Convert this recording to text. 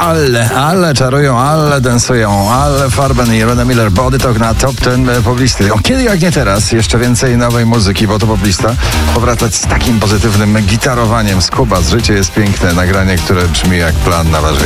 Ale czarują, ale dansują, ale Farben i Rona Miller, Body Talk na Top 10 poblisty. Kiedy jak nie teraz, jeszcze więcej nowej muzyki, bo to poblista powracać z takim pozytywnym gitarowaniem z Kuba, z Życie jest piękne, nagranie, które brzmi jak plan na wasz